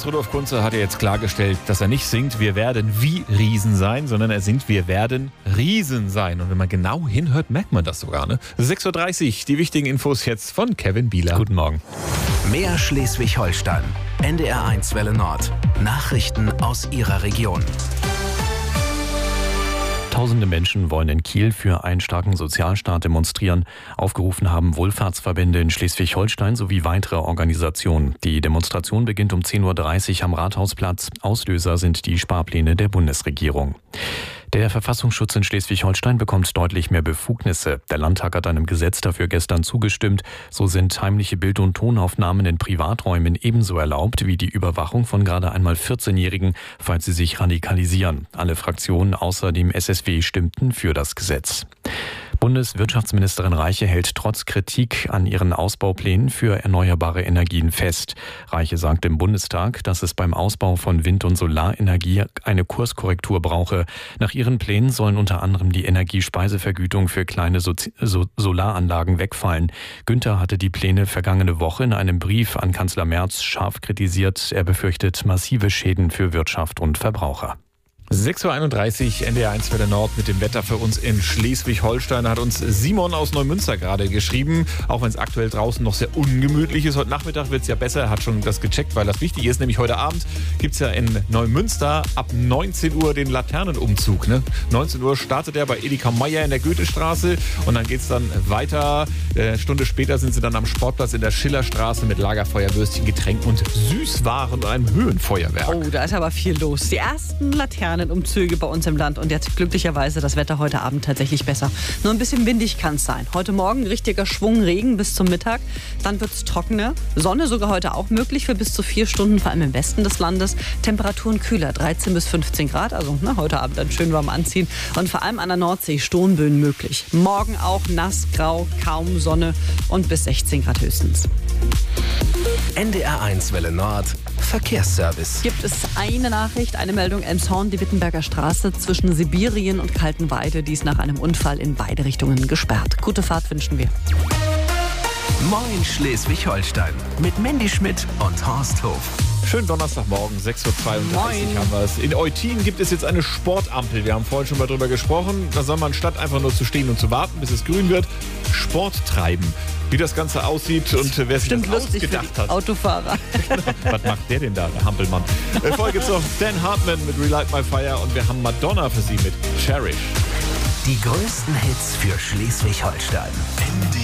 Rudolf Kunze hat ja jetzt klargestellt, dass er nicht singt, wir werden wie Riesen sein, sondern er singt, wir werden Riesen sein. Und wenn man genau hinhört, merkt man das sogar. Ne? 6.30 Uhr, die wichtigen Infos jetzt von Kevin Bieler. Guten Morgen. Mehr Schleswig-Holstein. NDR1 Welle Nord. Nachrichten aus Ihrer Region. Tausende Menschen wollen in Kiel für einen starken Sozialstaat demonstrieren. Aufgerufen haben Wohlfahrtsverbände in Schleswig-Holstein sowie weitere Organisationen. Die Demonstration beginnt um 10.30 Uhr am Rathausplatz. Auslöser sind die Sparpläne der Bundesregierung. Der Verfassungsschutz in Schleswig-Holstein bekommt deutlich mehr Befugnisse. Der Landtag hat einem Gesetz dafür gestern zugestimmt. So sind heimliche Bild- und Tonaufnahmen in Privaträumen ebenso erlaubt wie die Überwachung von gerade einmal 14-Jährigen, falls sie sich radikalisieren. Alle Fraktionen außer dem SSW stimmten für das Gesetz. Bundeswirtschaftsministerin Reiche hält trotz Kritik an ihren Ausbauplänen für erneuerbare Energien fest. Reiche sagt im Bundestag, dass es beim Ausbau von Wind- und Solarenergie eine Kurskorrektur brauche. Nach ihren Plänen sollen unter anderem die Energiespeisevergütung für kleine Solaranlagen wegfallen. Günther hatte die Pläne vergangene Woche in einem Brief an Kanzler Merz scharf kritisiert. Er befürchtet massive Schäden für Wirtschaft und Verbraucher. 6.31 Uhr, NDR1 Welle Nord mit dem Wetter für uns in Schleswig-Holstein. Hat uns Simon aus Neumünster gerade geschrieben, auch wenn es aktuell draußen noch sehr ungemütlich ist. Heute Nachmittag wird es ja besser, er hat schon das gecheckt, weil das wichtig ist. Nämlich heute Abend gibt es ja in Neumünster ab 19 Uhr den Laternenumzug. Ne? 19 Uhr startet er bei Edeka Meier in der Goethestraße und dann geht es dann weiter. Eine Stunde später sind sie dann am Sportplatz in der Schillerstraße mit Lagerfeuer, Würstchen, Getränken und Süßwaren und einem Höhenfeuerwerk. Oh, da ist aber viel los. Die ersten Laternenumzüge bei uns im Land und jetzt glücklicherweise das Wetter heute Abend tatsächlich besser. Nur ein bisschen windig kann es sein. Heute Morgen richtiger Schwung Regen bis zum Mittag. Dann wird es trockener. Sonne sogar heute auch möglich für bis zu 4 Stunden, vor allem im Westen des Landes. Temperaturen kühler, 13 bis 15 Grad. Also heute Abend dann schön warm anziehen. Und vor allem an der Nordsee Sturmböen möglich. Morgen auch nass, grau, kaum Sonne und bis 16 Grad höchstens. NDR1 Welle Nord. Verkehrsservice. Gibt es eine Nachricht, eine Meldung, Elmshorn, die Wittenberger Straße zwischen Sibirien und Kaltenweide. Die ist nach einem Unfall in beide Richtungen gesperrt. Gute Fahrt wünschen wir. Moin Schleswig-Holstein. Mit Mandy Schmidt und Horst Hof. Schönen Donnerstagmorgen, 6.32 Uhr haben wir es. In Eutin gibt es jetzt eine Sportampel. Wir haben vorhin schon mal drüber gesprochen. Da soll man statt einfach nur zu stehen und zu warten, bis es grün wird, Sport treiben. Wie das Ganze aussieht und wer sich das ausgedacht hat. Autofahrer. Genau. Was macht der denn da, der Hampelmann? Vorher gibt es noch Dan Hartman mit Relight My Fire und wir haben Madonna für Sie mit Cherish. Die größten Hits für Schleswig-Holstein.